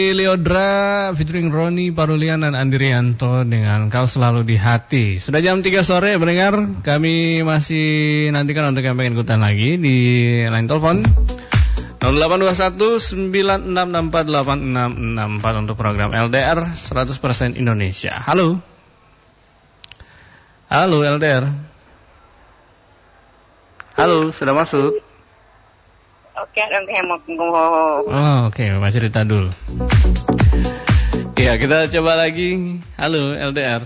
Leodra featuring Roni Parulian dan Andrianto dengan Kau Selalu di Hati. Sudah jam 3 sore mendengar. Kami masih nantikan untuk yang pengen ikutan lagi di line telepon 0821 9664 untuk program LDR 100% Indonesia. Halo. Halo LDR. Halo, sudah masuk. Oke, nanti mau Oke, masih Rita dulu. Ya, kita coba lagi. Halo LDR.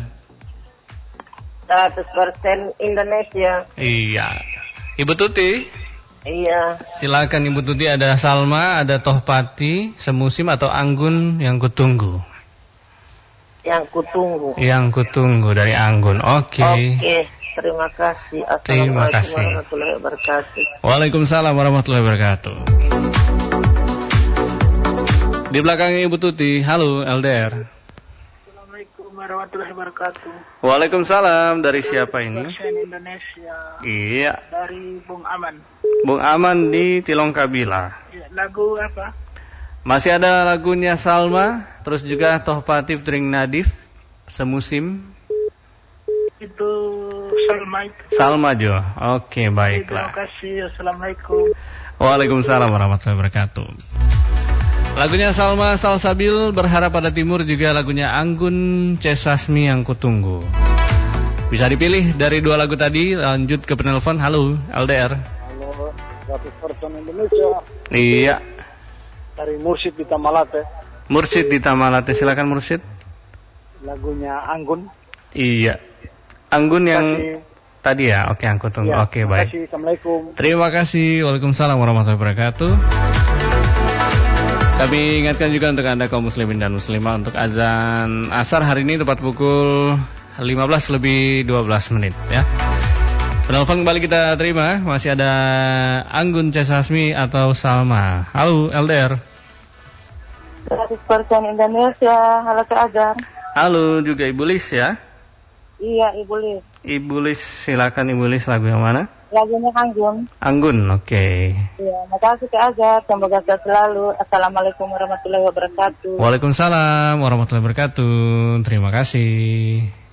100% Indonesia. Iya. Ibu Tuti. Iya. Silakan Ibu Tuti, ada Salma, ada Tohpati, Semusim atau Anggun yang kutunggu. Yang kutunggu. Yang kutunggu dari Anggun. Oke. Oke. Terima kasih. Terima Assalamualaikum kasih. warahmatullahi wabarakatuh. Waalaikumsalam warahmatullahi wabarakatuh. Di belakangnya Ibu Tuti. Halo LDR. Assalamualaikum warahmatullahi wabarakatuh. Waalaikumsalam. Dari siapa ini? Indonesia. Iya. Dari Bung Aman. Bung Aman di Tilongkabila. Lagu apa? Masih ada lagunya Salma, terus juga Tohpati featuring Nadif, Semusim. Itu Salma itu. Salma Jo. Oke, baiklah. Terima kasih. Assalamualaikum. Waalaikumsalam warahmatullahi wabarakatuh. Lagunya Salma Salsabil, Berharap Pada Timur, juga lagunya Anggun Cesasmi yang kutunggu. Bisa dipilih dari dua lagu tadi. Lanjut ke penelpon. Halo LDR. Halo, 100% Indonesia. Iya. Dari Mursyid di Tamalate. Mursyid di Tamalate, silakan Mursyid. Lagunya Anggun. Iya. Anggun yang tadi ya. Oke, aku tunggu. Ya, Oke, baik. Terima kasih. Assalamualaikum. Terima kasih. Waalaikumsalam warahmatullahi wabarakatuh. Kami ingatkan juga untuk Anda kaum muslimin dan muslimah, untuk azan asar hari ini tepat pukul 15:12 ya. Penelpon kembali kita terima. Masih ada Anggun Cesasmi atau Salma. Halo LDR. 100% Indonesia. Halo Kak Agar. Halo juga Ibu Lis ya. Iya, Ibu Lis. Ibu Lis, silakan Ibu Lis, lagu yang mana? Lagunya Anggun. Anggun, oke. Iya, makasih Kak Agar. Semoga sehat selalu. Assalamualaikum warahmatullahi wabarakatuh. Waalaikumsalam warahmatullahi wabarakatuh. Terima kasih.